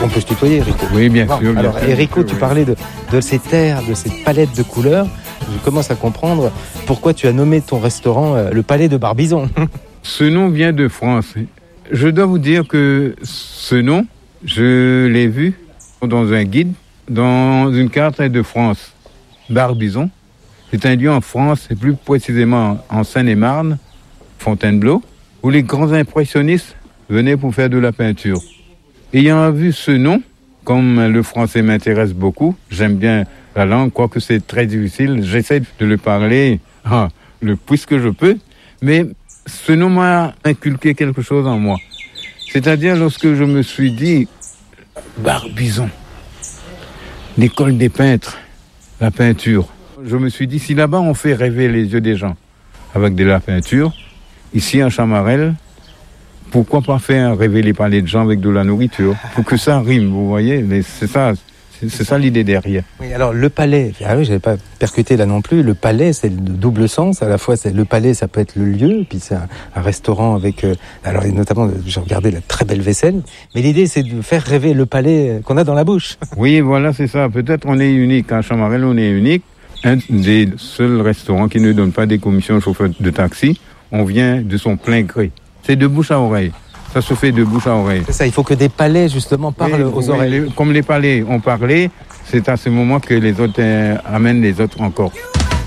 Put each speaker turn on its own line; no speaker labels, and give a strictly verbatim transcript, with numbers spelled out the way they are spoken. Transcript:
On peut se tutoyer, Erico.
Oui, bien
bon,
sûr. Bien
alors,
sûr,
Erico,
bien sûr,
tu
oui.
parlais de, de ces terres, de cette palette de couleurs. Je commence à comprendre pourquoi tu as nommé ton restaurant euh, le Palais de Barbizon.
Ce nom vient de France. Je dois vous dire que ce nom, je l'ai vu dans un guide, dans une carte de France. Barbizon, c'est un lieu en France, et plus précisément en Seine-et-Marne, Fontainebleau, où les grands impressionnistes venaient pour faire de la peinture. Ayant vu ce nom, comme le français m'intéresse beaucoup, j'aime bien la langue, quoique c'est très difficile, j'essaie de le parler ah, le plus que je peux, mais ce nom m'a inculqué quelque chose en moi. C'est-à-dire lorsque je me suis dit, Barbizon, l'école des peintres, la peinture. Je me suis dit, si là-bas on fait rêver les yeux des gens avec de la peinture, ici en Chamarel, pourquoi pas faire rêver les palais de gens avec de la nourriture? Pour que ça rime, vous voyez, c'est ça, c'est, c'est ça l'idée derrière.
Oui, alors le palais, ah oui, j'avais pas percuté là non plus. Le palais, c'est le double sens. À la fois, c'est le palais, ça peut être le lieu, puis c'est un, un restaurant avec, euh, alors et notamment, j'ai regardé la très belle vaisselle. Mais l'idée, c'est de faire rêver le palais qu'on a dans la bouche.
Oui, voilà, c'est ça. Peut-être on est unique à Chamarel, on est unique. Un des seuls restaurants qui ne donne pas des commissions aux chauffeurs de taxi. On vient de son plein gré. C'est de bouche à oreille. Ça se fait de bouche à oreille.
C'est ça, il faut que des palais, justement, parlent
oui,
aux
oui,
oreilles.
Les, comme les palais ont parlé, c'est à ce moment que les autres euh, amènent les autres encore.